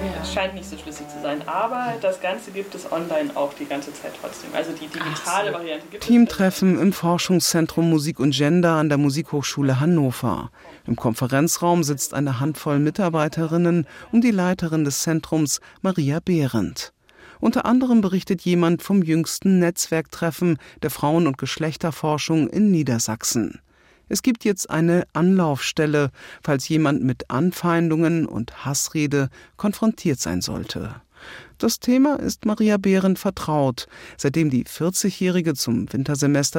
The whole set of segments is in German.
Es scheint nicht so schlüssig zu sein, aber das Ganze gibt es online auch die ganze Zeit trotzdem. Also die digitale Variante gibt es. Teamtreffen im Forschungszentrum Musik und Gender an der Musikhochschule Hannover. Im Konferenzraum sitzt eine Handvoll Mitarbeiterinnen und die Leiterin des Zentrums, Maria Behrendt. Unter anderem berichtet jemand vom jüngsten Netzwerktreffen der Frauen- und Geschlechterforschung in Niedersachsen. Es gibt jetzt eine Anlaufstelle, falls jemand mit Anfeindungen und Hassrede konfrontiert sein sollte. Das Thema ist Maria Behrendt vertraut, seitdem die 40-Jährige zum Wintersemester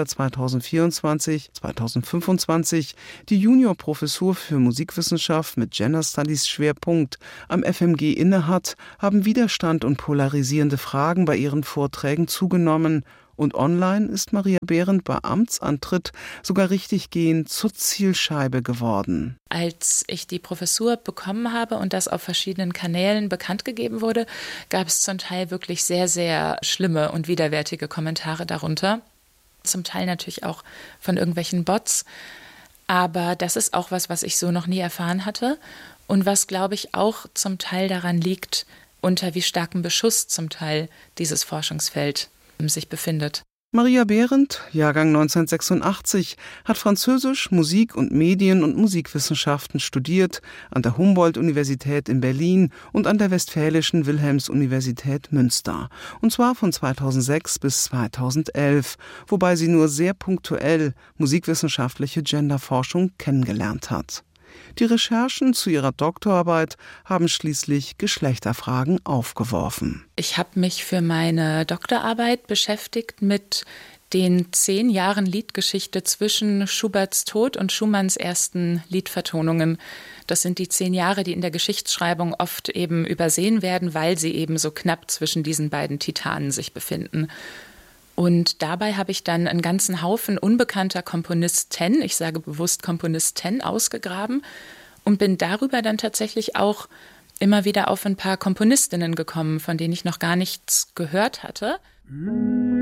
2024/2025 die Juniorprofessur für Musikwissenschaft mit Gender Studies Schwerpunkt am FMG innehat, haben Widerstand und polarisierende Fragen bei ihren Vorträgen zugenommen. Und online ist Maria Behrendt bei Amtsantritt sogar richtiggehend zur Zielscheibe geworden. Als ich die Professur bekommen habe und das auf verschiedenen Kanälen bekannt gegeben wurde, gab es zum Teil wirklich sehr, sehr schlimme und widerwärtige Kommentare darunter. Zum Teil natürlich auch von irgendwelchen Bots. Aber das ist auch was ich so noch nie erfahren hatte und was, glaube ich, auch zum Teil daran liegt, unter wie starkem Beschuss zum Teil dieses Forschungsfeld sich befindet. Maria Behrendt, Jahrgang 1986, hat Französisch, Musik und Medien- und Musikwissenschaften studiert an der Humboldt-Universität in Berlin und an der Westfälischen Wilhelms-Universität Münster. Und zwar von 2006 bis 2011, wobei sie nur sehr punktuell musikwissenschaftliche Genderforschung kennengelernt hat. Die Recherchen zu ihrer Doktorarbeit haben schließlich Geschlechterfragen aufgeworfen. Ich habe mich für meine Doktorarbeit beschäftigt mit den 10 Jahren Liedgeschichte zwischen Schuberts Tod und Schumanns ersten Liedvertonungen. Das sind die 10 Jahre, die in der Geschichtsschreibung oft eben übersehen werden, weil sie eben so knapp zwischen diesen beiden Titanen sich befinden. Und dabei habe ich dann einen ganzen Haufen unbekannter Komponisten, ich sage bewusst Komponisten, ausgegraben und bin darüber dann tatsächlich auch immer wieder auf ein paar Komponistinnen gekommen, von denen ich noch gar nichts gehört hatte.